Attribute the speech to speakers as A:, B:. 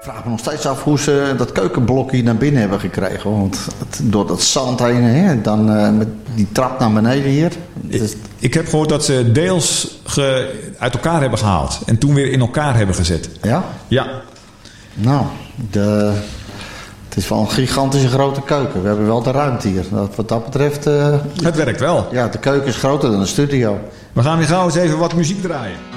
A: vraag me nog steeds af hoe ze dat keukenblokje naar binnen hebben gekregen. Want door dat zand heen, hè, dan met die trap naar beneden hier.
B: Ik heb gehoord dat ze deels uit elkaar hebben gehaald. En toen weer in elkaar hebben gezet.
A: Ja?
B: Ja.
A: Nou, het is wel een gigantische grote keuken. We hebben wel de ruimte hier. Wat dat betreft...
B: Het werkt wel.
A: Ja, de keuken is groter dan de studio.
B: We gaan weer gauw eens even wat muziek draaien.